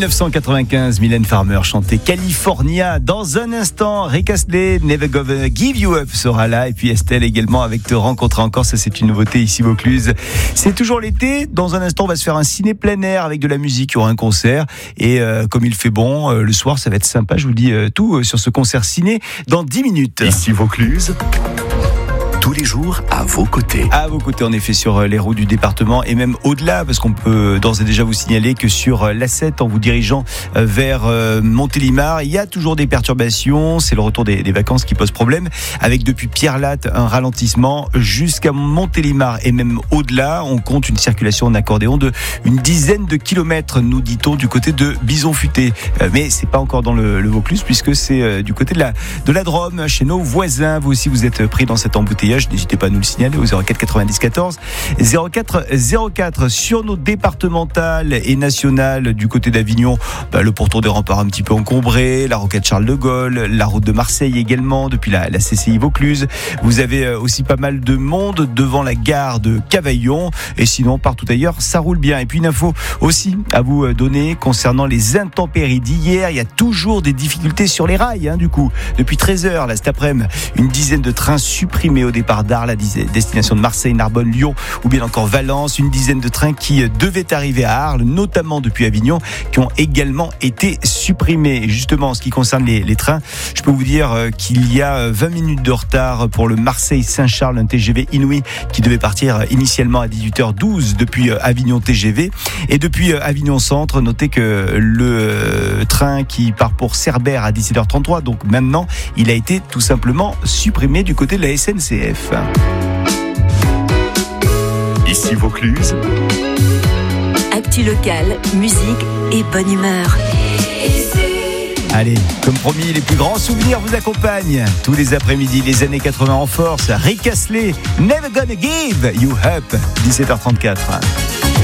1995, Mylène Farmer chantait California. Dans un instant, Rick Astley, Never Gonna Give You Up sera là. Et puis Estelle également avec Te rencontrer encore. Ça, c'est une nouveauté ici, Vaucluse. C'est toujours l'été. Dans un instant, on va se faire un ciné plein air avec de la musique. Il y aura un concert. Et comme il fait bon, le soir, ça va être sympa. Je vous dis tout sur ce concert ciné dans 10 minutes. Ici Vaucluse. Tous les jours à vos côtés. À vos côtés, en effet, sur les routes du département et même au-delà, parce qu'on peut d'ores et déjà vous signaler que sur l'A7, en vous dirigeant vers Montélimar, il y a toujours des perturbations. C'est le retour des vacances qui pose problème, avec depuis Pierre-Latte un ralentissement jusqu'à Montélimar et même au-delà. On compte une circulation en accordéon de une dizaine de kilomètres, nous dit-on, du côté de Bison-Futé. Mais c'est pas encore dans le Vaucluse, puisque c'est du côté de la Drôme, chez nos voisins. Vous aussi, vous êtes pris dans cet embouteillage. N'hésitez pas à nous le signaler au 04 90 14 04 04. Sur nos départementales et nationales du côté d'Avignon, le pourtour des remparts un petit peu encombré, la rocade Charles de Gaulle, la route de Marseille également depuis la CCI Vaucluse. Vous avez aussi pas mal de monde devant la gare de Cavaillon, et sinon partout ailleurs ça roule bien. Et puis une info aussi à vous donner concernant les intempéries d'hier. Il y a toujours des difficultés sur les rails, du coup depuis 13h là cet après-midi, une dizaine de trains supprimés au départ d'Arles à destination de Marseille, Narbonne, Lyon ou bien encore Valence. Une dizaine de trains qui devaient arriver à Arles, notamment depuis Avignon, qui ont également été supprimés. Et justement, en ce qui concerne les trains, je peux vous dire qu'il y a 20 minutes de retard pour le Marseille-Saint-Charles, un TGV Inouï qui devait partir initialement à 18h12 depuis Avignon TGV. Et depuis Avignon Centre, notez que le train qui part pour Cerbère à 17h33, donc maintenant, il a été tout simplement supprimé du côté de la SNCF. Ici Vaucluse. Actu locale, musique et bonne humeur. Allez, comme promis, les plus grands souvenirs vous accompagnent tous les après-midi, les années 80 en force. Rick Astley, Never Gonna Give You Up, 17h34.